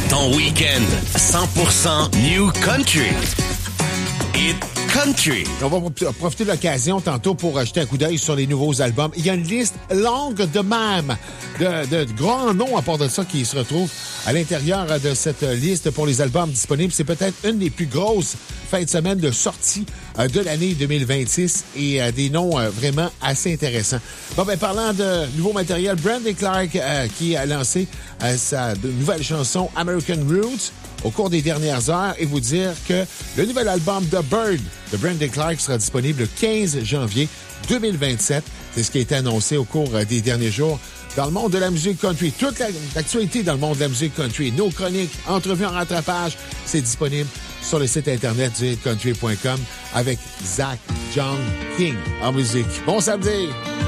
Ton week-end 100% New Country. Hit Country. On va profiter de l'occasion tantôt pour jeter un coup d'œil sur les nouveaux albums. Il y a une liste longue de même, de grands noms à part de ça qui se retrouvent à l'intérieur de cette liste pour les albums disponibles. C'est peut-être une des plus grosses fins de semaine de sortie de l'année 2026 et des noms vraiment assez intéressants. Bon, ben, parlant de nouveau matériel, Brandy Clark qui a lancé sa nouvelle chanson American Roots au cours des dernières heures et vous dire que le nouvel album The Bird de Brandy Clark sera disponible le 15 janvier 2027. C'est ce qui a été annoncé au cours des derniers jours dans le monde de la musique country. Toute l'actualité dans le monde de la musique country, nos chroniques, entrevues en rattrapage, c'est disponible sur le site internet du hitcountry.com avec Zach John King en musique. Bon samedi!